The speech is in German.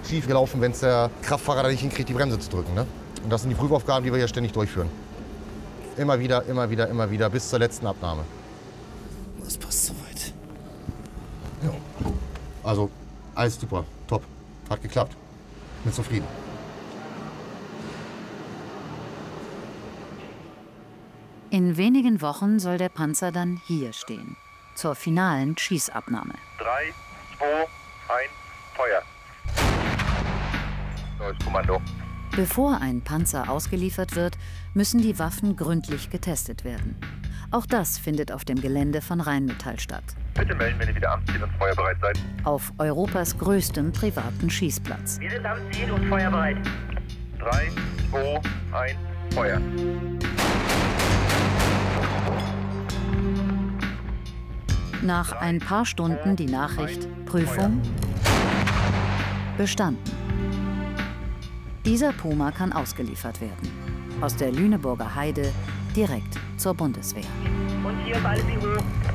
schief gelaufen, wenn es der Kraftfahrer da nicht hinkriegt, die Bremse zu drücken. Ne? Und das sind die Prüfaufgaben, die wir hier ständig durchführen. Immer wieder, immer wieder, immer wieder, bis zur letzten Abnahme. Das passt soweit. Ja. Also, alles super, top. Hat geklappt. Bin zufrieden. In wenigen Wochen soll der Panzer dann hier stehen, zur finalen Schießabnahme. 3, 2, 1, Feuer. Neues Kommando. Bevor ein Panzer ausgeliefert wird, müssen die Waffen gründlich getestet werden. Auch das findet auf dem Gelände von Rheinmetall statt. Bitte melden, wenn ihr wieder am Ziel und feuerbereit seid. Auf Europas größtem privaten Schießplatz. Wir sind am Ziel und feuerbereit. 3, 2, 1, Feuer. Nach ein paar Stunden die Nachricht: Prüfung bestanden. Dieser Puma kann ausgeliefert werden. Aus der Lüneburger Heide direkt zur Bundeswehr. Und hier auf alle Sie hoch.